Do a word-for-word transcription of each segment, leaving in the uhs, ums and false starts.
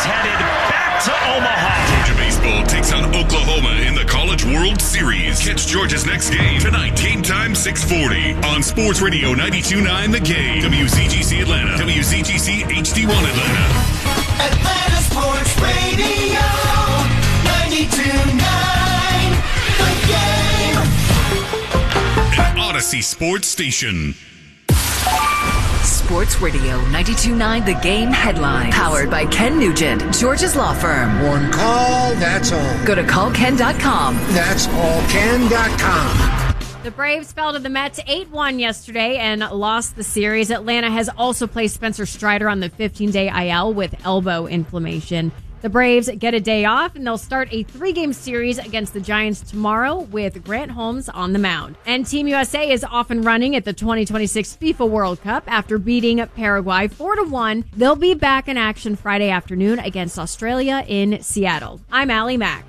headed back to Omaha. Georgia baseball takes on Oklahoma in the College World Series. Catch Georgia's next game tonight, game time six forty on Sports Radio ninety-two point nine The Game. W Z G C Atlanta, W Z G C H D one Atlanta. Atlanta Sports Radio ninety-two point nine The Game. An Odyssey Sports Station. Sports Radio ninety-two point nine The Game headline. Powered by Ken Nugent, Georgia's law firm. One call, that's all. Go to call ken dot com. That's all ken dot com. The Braves fell to the Mets eight one yesterday and lost the series. Atlanta has also placed Spencer Strider on the fifteen-day I L with elbow inflammation. The Braves get a day off, and they'll start a three-game series against the Giants tomorrow with Grant Holmes on the mound. And Team U S A is off and running at the twenty twenty-six FIFA World Cup after beating Paraguay four to one. They'll be back in action Friday afternoon against Australia in Seattle. I'm Allie Mack.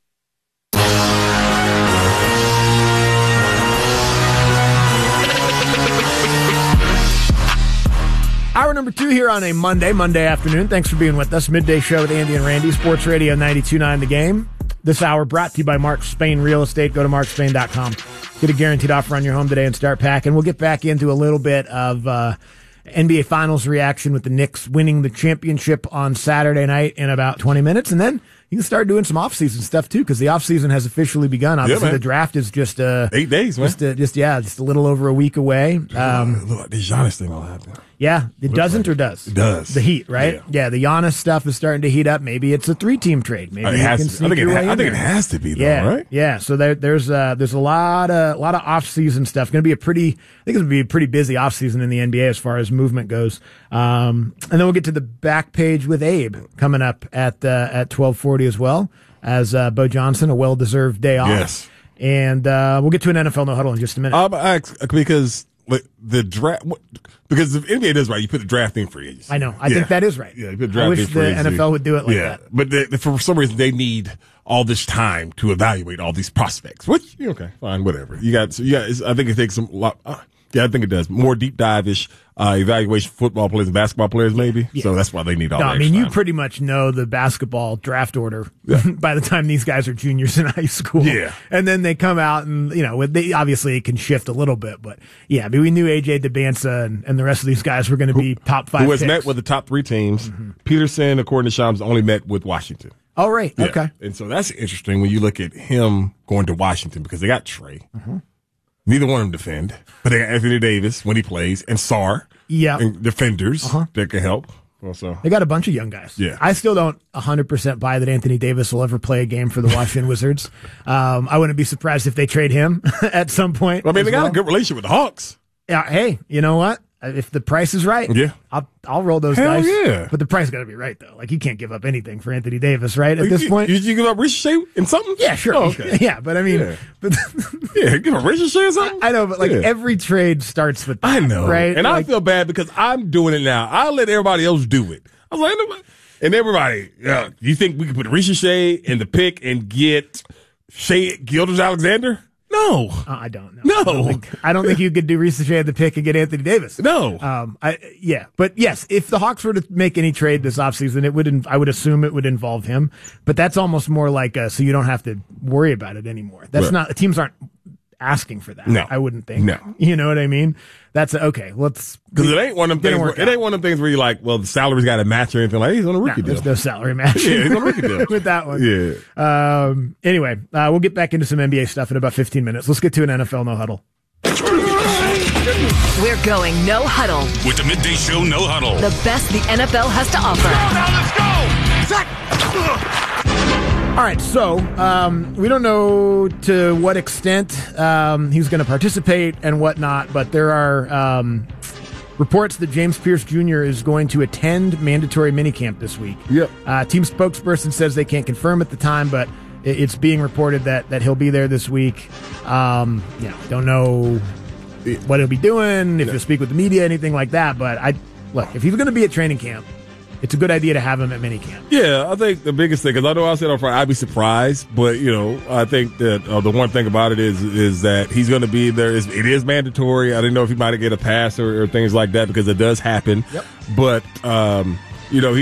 Hour number two here on a Monday, Monday afternoon. Thanks for being with us. Midday show with Andy and Randy, Sports Radio ninety-two point nine The Game. This hour brought to you by Mark Spain Real Estate. Go to mark spain dot com. Get a guaranteed offer on your home today and start packing. We'll get back into a little bit of uh, N B A Finals reaction with the Knicks winning the championship on Saturday night in about twenty minutes. And then you can start doing some off-season stuff, too, because the off-season has officially begun. Obviously, yeah, the draft is just... Uh, Eight days, man. Just, uh, just, yeah, just a little over a week away. Um, Look, this Giannis thing will happen. Yeah, it Looks doesn't like or does? It does. The Heat, right? Yeah. yeah, the Giannis stuff is starting to heat up. Maybe it's a three-team trade. Maybe it you has can to. sneak I think, your it, way ha- I in think it there. has to be, though, yeah, right? Yeah, so there, there's uh, there's a lot of a lot of off-season stuff. Going to be a pretty, I think it's going to be a pretty busy off-season in the N B A as far as movement goes. Um, and then we'll get to the back page with Abe coming up at uh, at twelve forty as well as uh, Bo Johnson, a well-deserved day off. Yes. And uh, we'll get to an N F L no huddle in just a minute. Um, I, because like, the draft, because if N B A does right, you put the draft in free agency. I know. I yeah. think that is right. Yeah, you put the I draft wish in free the agency. N F L would do it like yeah. that. But they, for some reason, they need all this time to evaluate all these prospects. Which, okay, fine, whatever. You got, so you got. I think it takes some. Lot, uh, yeah, I think it does more deep dive-ish uh, evaluation for football players and basketball players, maybe. Yeah. So that's why they need all. No, that I mean, extra you time. pretty much know the basketball draft order Yeah. by the time these guys are juniors in high school. Yeah. And then they come out and, you know, they obviously it can shift a little bit. But, yeah, I mean, we knew A J DeBanza and, and the rest of these guys were going to be top five Who has picks. met with the top three teams. Mm-hmm. Peterson, according to Shams, only met with Washington. Oh, right. Yeah. Okay. And so that's interesting when you look at him going to Washington because they got Trey. Mm-hmm. Neither one of them defend, but they got Anthony Davis when he plays and Sarr. Yeah. And defenders Uh-huh. that can help. Also, They got a bunch of young guys. Yeah. I still don't one hundred percent buy that Anthony Davis will ever play a game for the Washington Wizards. Um, I wouldn't be surprised if they trade him at some point. I mean, as they got well. a good relationship with the Hawks. Yeah, hey, you know what? If the price is right, Yeah. I'll I'll roll those Hell dice. yeah. But the price got to be right though. Like you can't give up anything for Anthony Davis, right? At this you, point, you, you give up Ricochet in something? yeah, sure, Oh, okay. yeah. But I mean, Yeah. but Yeah, give up Ricochet or something? I know, but like Yeah. every trade starts with that, I know. right? And like, I feel bad because I'm doing it now. I let everybody else do it. I was like, nobody- and everybody, yeah, you think we could put Ricochet in the pick and get Shea Gilders-Alexander? No. uh, I don't know. No. I don't think, I don't think you could do Ricochet at the pick and get Anthony Davis. No. Um, I yeah, but yes, if the Hawks were to make any trade this offseason, it would. In, I would assume it would involve him. But that's almost more like uh, so you don't have to worry about it anymore. That's Right. not teams aren't asking for that. No. I wouldn't think. No. You know what I mean? That's a, okay. Let's Because it ain't one of them Didn't things. Where, work it out. ain't one of them things where you're like, well, the salary's got to match or anything like. He's on a no, rookie deal. there's no salary match. Yeah, he's on a rookie deal. with that one. Yeah. Um. Anyway, uh, we'll get back into some N B A stuff in about fifteen minutes. Let's get to an N F L no huddle. We're going no huddle. With the Midday Show No Huddle. The best the N F L has to offer. All right, so um, we don't know to what extent um, he's going to participate and whatnot, but there are um, reports that James Pierce Junior is going to attend mandatory minicamp this week. Yep. Uh, team spokesperson says they can't confirm at the time, but it, it's being reported that, that he'll be there this week. Um, you know, don't know what he'll be doing, if he'll speak with the media, anything like that. But I look, if he's going to be at training camp, it's a good idea to have him at minicamp. Yeah, I think the biggest thing, because I know I said on Friday, I'd be surprised, but, you know, I think that uh, the one thing about it is is that he's going to be there. It's, it is mandatory. I didn't know if he might get a pass or, or things like that because it does happen. Yep. But, um, you know, he